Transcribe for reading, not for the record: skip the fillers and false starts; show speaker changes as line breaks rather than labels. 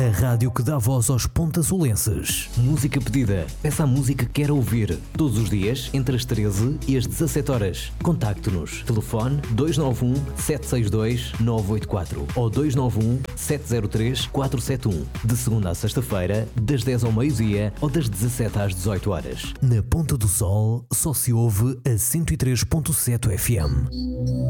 A rádio que dá voz aos pontasolenses. Música pedida. Peça a música que quer ouvir. Todos os dias, entre as 13 e as 17 horas. Contacte-nos. Telefone 291 762 984 ou 291 703 471. De segunda a sexta-feira, das 10 ao meio-dia ou das 17 às 18 horas. Na Ponta do Sol, só se ouve a 103.7 FM.